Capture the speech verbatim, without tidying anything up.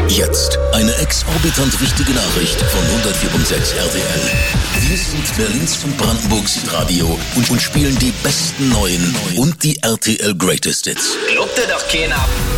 Jetzt eine exorbitant wichtige Nachricht von hundertvier Komma sechs R T L. Wir sind Berlins und Brandenburgs Radio und, und spielen die besten neuen und die R T L Greatest Hits. Glaubt dir doch keiner.